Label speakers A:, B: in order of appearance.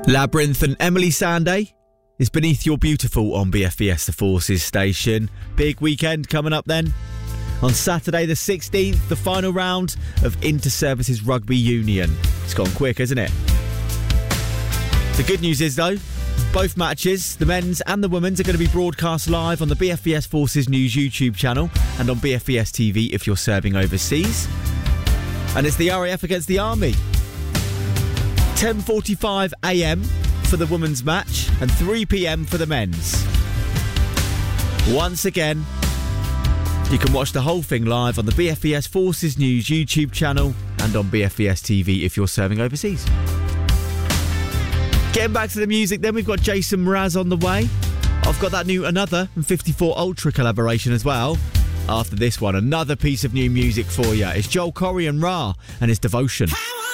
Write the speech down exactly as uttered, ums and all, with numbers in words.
A: Labyrinth and Emily Sandé is Beneath Your Beautiful on B F E S The Forces station. Big weekend coming up then. On Saturday the sixteenth, the final round of Inter-Services Rugby Union. It's gone quick, isn't it? The good news is, though, both matches, the men's and the women's, are going to be broadcast live on the B F E S Forces News YouTube channel and on B F E S T V if you're serving overseas. And it's the R A F against the Army. ten forty-five a m for the women's match and three p m for the men's. Once again, you can watch the whole thing live on the B F E S Forces News YouTube channel and on B F E S T V if you're serving overseas. Getting back to the music then, we've got Jason Mraz on the way. I've got that new Another and fifty-four Ultra collaboration as well. After this one, another piece of new music for you. It's Joel Corey and Ra and his Devotion.